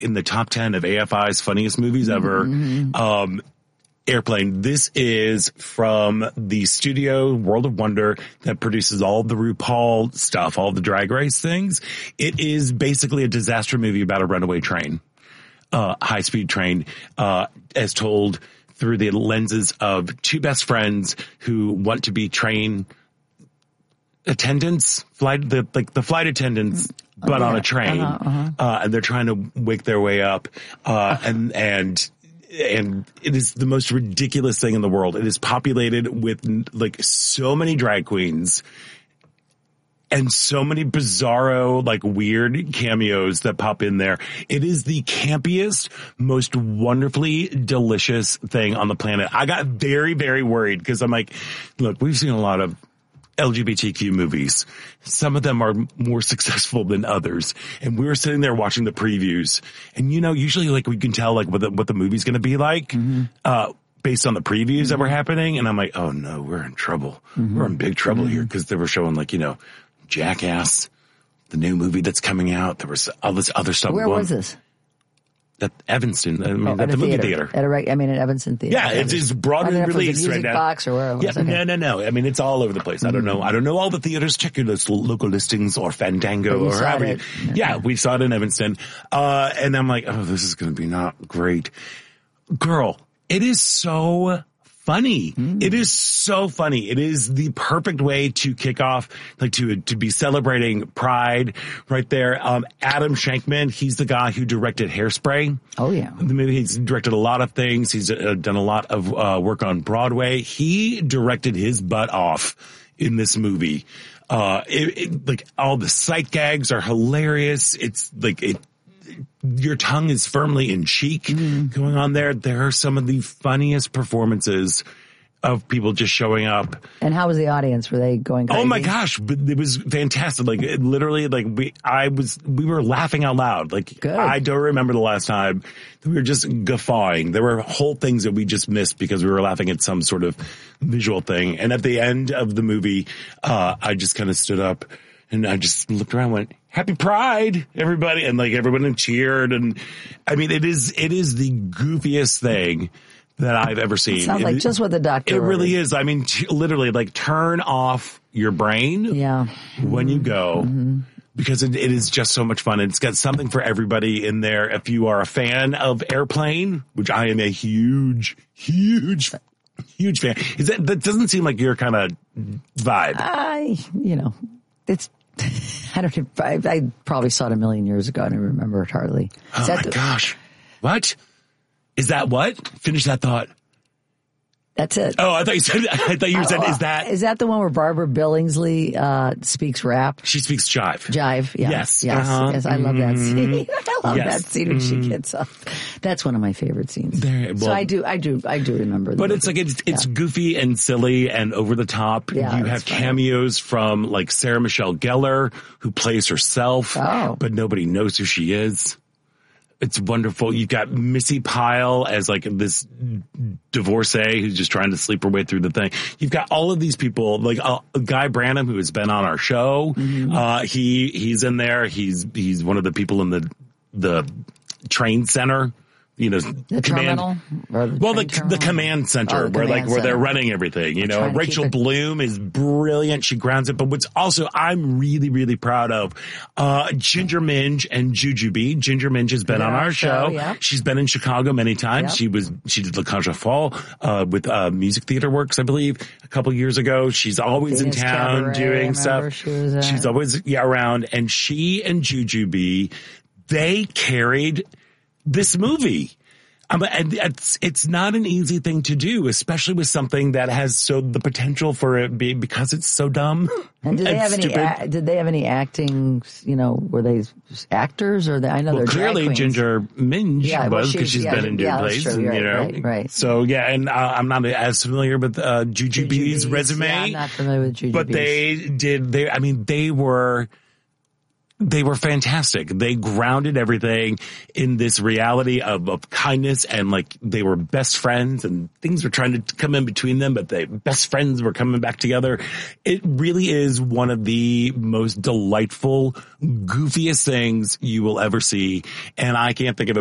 in the top 10 of AFI's funniest movies ever. Airplane. This is from the studio World of Wonder that produces all the RuPaul stuff, all the Drag Race things. It is basically a disaster movie about a runaway train, high-speed train, as told through the lenses of two best friends who want to be train attendants, flight attendants, but on a train. And they're trying to wake their way up. And it is the most ridiculous thing in the world. It is populated with like so many drag queens and so many bizarro, like weird cameos that pop in there. It is the campiest, most wonderfully delicious thing on the planet. I got very, very worried because I'm like, look, we've seen a lot of LGBTQ movies. Some of them are more successful than others. And we were sitting there watching the previews. And, usually like we can tell like what the movie's going to be like, based on the previews that were happening. And I'm like, oh no, we're in trouble. We're in big trouble here. Cause they were showing like, Jackass, the new movie that's coming out. There was all this other stuff. Where was this? At Evanston, at the movie theater. At Evanston theater. Yeah, it's broadly released right now. Box or where? Yeah, no. I mean, it's all over the place. I don't know all the theaters. Check your local listings or Fandango or however. Yeah, we saw it in Evanston. And I'm like, oh, this is going to be not great. Girl, it is so funny. It is so funny. It is the perfect way to kick off, like to be celebrating Pride right there. Adam Shankman, he's the guy who directed Hairspray. Oh yeah. The movie, he's directed a lot of things. He's done a lot of work on Broadway. He directed his butt off in this movie. Like all the sight gags are hilarious. It's like your tongue is firmly in cheek going on there. There are some of the funniest performances of people just showing up. And how was the audience? Were they going crazy? Oh my gosh, it was fantastic. Like literally, like we were laughing out loud. Like good. I don't remember the last time we were just guffawing. There were whole things that we just missed because we were laughing at some sort of visual thing. And at the end of the movie, I just kind of stood up and I just looked around and went, Happy Pride, everybody. And like everyone cheered. And I mean, it is the goofiest thing that I've ever seen. It sounds like just what the doctor ordered. Really is. I mean, literally like turn off your brain when you go because it is just so much fun. And it's got something for everybody in there. If you are a fan of Airplane, which I am a huge fan. That doesn't seem like your kind of vibe. It's, I don't know. I probably saw it a million years ago and I remember it hardly. Oh my gosh. What? Is that what? Finish that thought. That's it. Oh, I thought you said, is that the one where Barbara Billingsley, speaks rap? She speaks jive. Jive, yeah. Yes. Yes, I love that scene. I love that scene when she gets up. That's one of my favorite scenes. So I do remember that. But it's like, it's goofy and silly and over the top. Yeah, you have cameos from like Sarah Michelle Gellar, who plays herself, but nobody knows who she is. It's wonderful. You've got Missy Pyle as like this divorcee who's just trying to sleep her way through the thing. You've got all of these people, like Guy Branum, who has been on our show. He's in there. He's one of the people in the train center. The terminal? The command center where they're running everything. Rachel Bloom is brilliant. She grounds it. But what's also I'm really, really proud of, Ginger Minge and Jujubee. Ginger Minge has been on our show. Yeah. She's been in Chicago many times. Yep. She did La Cage aux Folles, with, Music Theater Works, I believe, a couple years ago. She's always in town doing stuff. She's always around. And she and Jujubee, they carried this movie. It's not an easy thing to do, especially with something that has the potential for it being, because it's so dumb. And did they have any acting, were they actors or I know they're clearly drag queens. Ginger Minge was because she's been in different places, right. So and I'm not as familiar with Jujubee's resume. Yeah, I'm not familiar with Jujubee's. But they were They were fantastic. They grounded everything in this reality of kindness, and like they were best friends, and things were trying to come in between them, but the best friends were coming back together. It really is one of the most delightful, goofiest things you will ever see. And I can't think of a